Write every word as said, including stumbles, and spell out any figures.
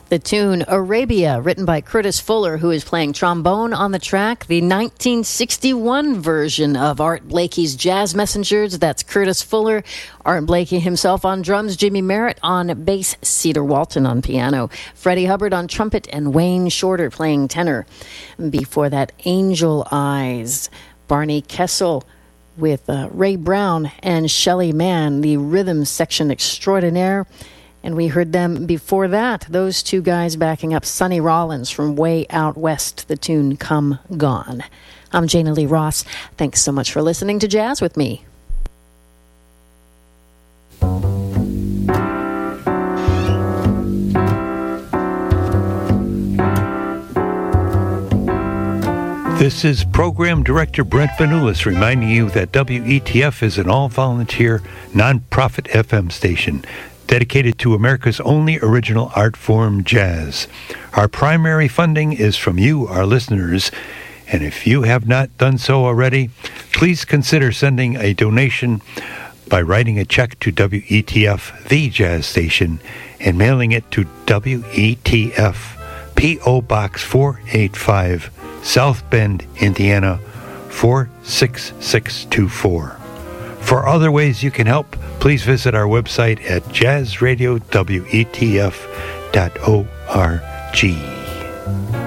The tune Arabia, written by Curtis Fuller, who is playing trombone on the track. The nineteen sixty-one version of Art Blakey's Jazz Messengers. That's Curtis Fuller, Art Blakey himself on drums, Jimmy Merritt on bass, Cedar Walton on piano, Freddie Hubbard on trumpet, and Wayne Shorter playing tenor. Before that, Angel Eyes, Barney Kessel with uh, Ray Brown and Shelley Mann, the rhythm section extraordinaire. And we heard them before that, those two guys backing up Sonny Rollins from Way Out West, the tune Come Gone. I'm Jana Lee Ross. Thanks so much for listening to Jazz with me. This is Program Director Brent Vanoulis reminding you that W E T F is an all-volunteer, non-profit F M station dedicated to America's only original art form, jazz. Our primary funding is from you, our listeners, and if you have not done so already, please consider sending a donation by writing a check to W E T F, the jazz station, and mailing it to W E T F, P O Box four eighty-five, South Bend, Indiana, four six six two four. For other ways you can help, please visit our website at jazz radio w e t f dot org.